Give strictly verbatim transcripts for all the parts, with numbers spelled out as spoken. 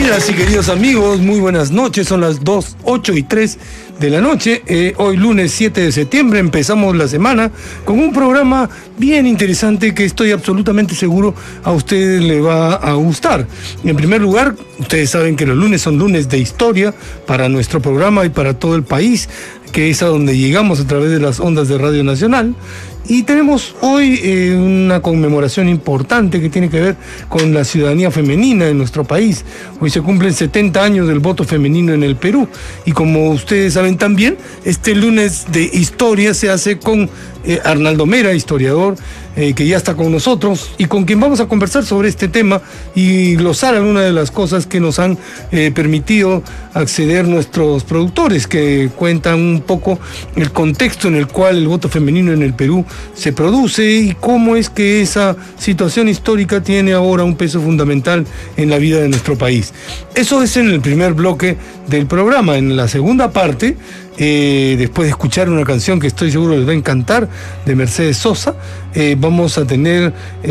Queridas y queridos amigos, muy buenas noches. Son las dos, ocho y tres de la noche. Eh, hoy lunes siete de septiembre empezamos la semana con un programa bien interesante que estoy absolutamente seguro a ustedes les va a gustar. En primer lugar, ustedes saben que los lunes son lunes de historia para nuestro programa y para todo el país, que es a donde llegamos a través de las ondas de Radio Nacional. Y tenemos hoy eh, una conmemoración importante que tiene que ver con la ciudadanía femenina en nuestro país. Hoy se cumplen setenta años del voto femenino en el Perú. Y como ustedes saben también, este lunes de historia se hace con eh, Arnaldo Mera, historiador, eh, que ya está con nosotros y con quien vamos a conversar sobre este tema y glosar algunas de las cosas que nos han eh, permitido acceder nuestros productores, que cuentan un poco el contexto en el cual el voto femenino en el Perú se produce y cómo es que esa situación histórica tiene ahora un peso fundamental en la vida de nuestro país. Eso es en el primer bloque del programa. En la segunda parte, eh, después de escuchar una canción que estoy seguro les va a encantar, de Mercedes Sosa, eh, vamos a tener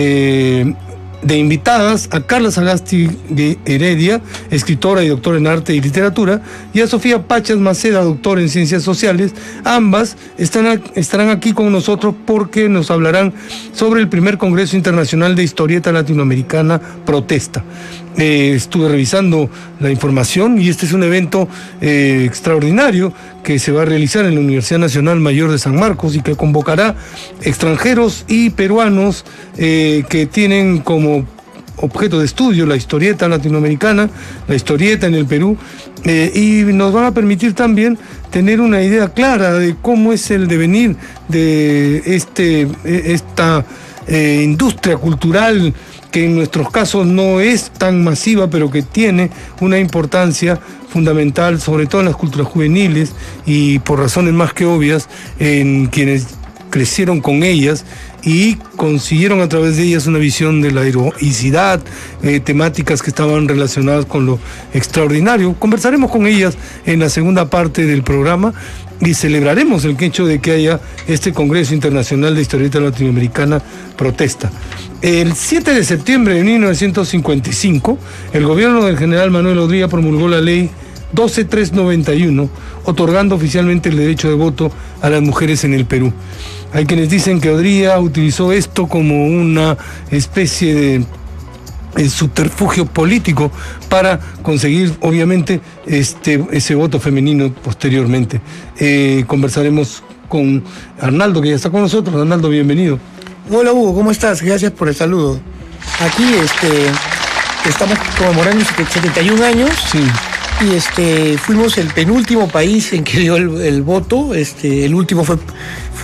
eh, de invitadas a Carla Sagasti de Heredia, escritora y doctora en arte y literatura, y a Sofía Pachas Maceda, doctora en ciencias sociales. Ambas están, estarán aquí con nosotros porque nos hablarán sobre el primer Congreso Internacional de Historieta Latinoamericana Protesta. Eh, estuve revisando la información y este es un evento eh, extraordinario que se va a realizar en la Universidad Nacional Mayor de San Marcos y que convocará extranjeros y peruanos eh, que tienen como objeto de estudio la historieta latinoamericana, la historieta en el Perú, eh, y nos van a permitir también tener una idea clara de cómo es el devenir de este, esta eh, industria cultural que en nuestros casos no es tan masiva, pero que tiene una importancia fundamental, sobre todo en las culturas juveniles y por razones más que obvias, en quienes crecieron con ellas y consiguieron a través de ellas una visión de la heroicidad, eh, temáticas que estaban relacionadas con lo extraordinario. Conversaremos con ellas en la segunda parte del programa y celebraremos el hecho de que haya este Congreso Internacional de Historieta Latinoamericana Protesta. El siete de septiembre de mil novecientos cincuenta y cinco, el gobierno del general Manuel Odría promulgó la ley doce mil trescientos noventa y uno, otorgando oficialmente el derecho de voto a las mujeres en el Perú. Hay quienes dicen que Odría utilizó esto como una especie de el subterfugio político para conseguir, obviamente, este, ese voto femenino posteriormente. Eh, conversaremos con Arnaldo, que ya está con nosotros. Arnaldo, bienvenido. Hola, Hugo, ¿cómo estás? Gracias por el saludo. Aquí este, estamos conmemorando setenta y un años. Sí. Y este, fuimos el penúltimo país en que dio el, el voto. Este, el último fue,